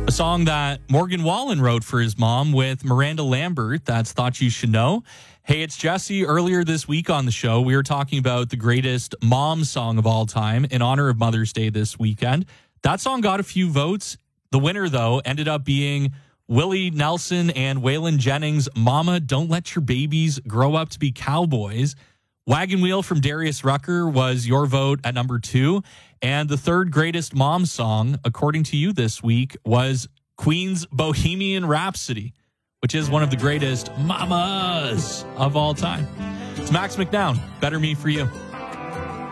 A song that Morgan Wallen wrote for his mom with Miranda Lambert. That's Thought You Should Know. Hey, it's Jesse. Earlier this week on the show, we were talking about the greatest mom song of all time in honor of Mother's Day this weekend. That song got a few votes. The winner, though, ended up being Willie Nelson and Waylon Jennings' Mama, Don't Let Your Babies Grow Up to Be Cowboys. Wagon Wheel from Darius Rucker was your vote at number 2. And the third greatest mom song, according to you this week, was Queen's Bohemian Rhapsody, which is one of the greatest mamas of all time. It's Max McNown. Better Me For You.